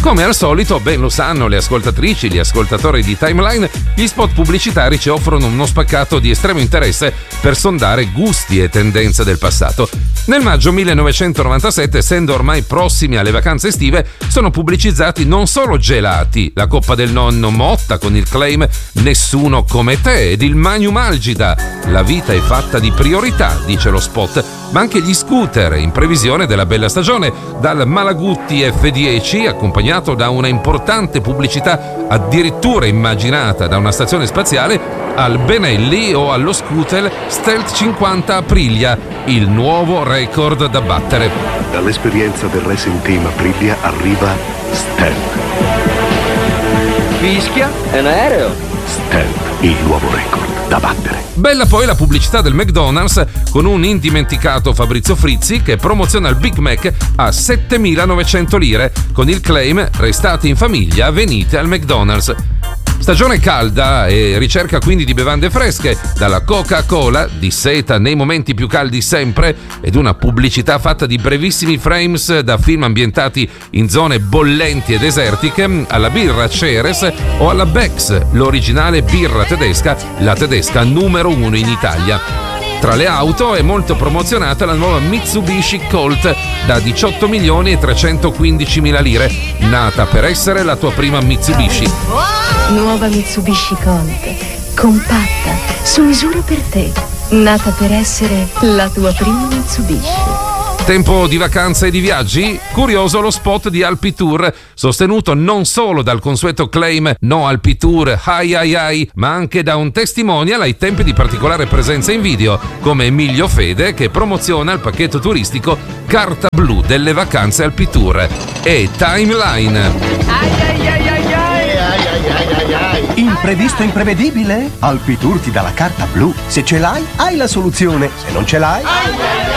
Come al solito, ben lo sanno le ascoltatrici, gli ascoltatori di Timeline, gli spot pubblicitari ci offrono uno spaccato di estremo interesse per sondare gusti e tendenze del passato. Nel maggio 1997, essendo ormai prossimi alle vacanze estive, sono pubblicizzati non solo gelati, la coppa del nonno Motta con il claim "Nessuno come te" ed il Magnum Algida, "La vita è fatta di priorità", dice lo spot, ma anche gli scooter in previsione della bella stagione, dal Malaguti F10 accompagnato da una importante pubblicità addirittura immaginata da una stazione spaziale, al Benelli o allo scooter Stealth 50 Aprilia, il nuovo record da battere. Dall'esperienza del Racing Team Aprilia arriva Stealth. Fischia? È un aereo? Stealth, il nuovo record da battere. Bella poi la pubblicità del McDonald's con un indimenticato Fabrizio Frizzi che promoziona il Big Mac a 7.900 lire con il claim "Restate in famiglia, venite al McDonald's". Stagione calda e ricerca quindi di bevande fresche, dalla Coca-Cola, disseta nei momenti più caldi sempre, ed una pubblicità fatta di brevissimi frames da film ambientati in zone bollenti e desertiche, alla birra Ceres o alla Beck's, l'originale birra tedesca, la tedesca numero 1 in Italia. Tra le auto è molto promozionata la nuova Mitsubishi Colt da 18.315.000 lire, nata per essere la tua prima Mitsubishi. Nuova Mitsubishi Colt, compatta, su misura per te, nata per essere la tua prima Mitsubishi. Tempo di vacanze e di viaggi? Curioso lo spot di Alpitour, sostenuto non solo dal consueto claim "No Alpitour, ai ai ai", ma anche da un testimonial ai tempi di particolare presenza in video, come Emilio Fede che promoziona il pacchetto turistico Carta Blu delle vacanze Alpitour. E Timeline. Imprevisto imprevedibile? Alpitour ti dà la carta blu. Se ce l'hai, hai la soluzione. Se non ce l'hai...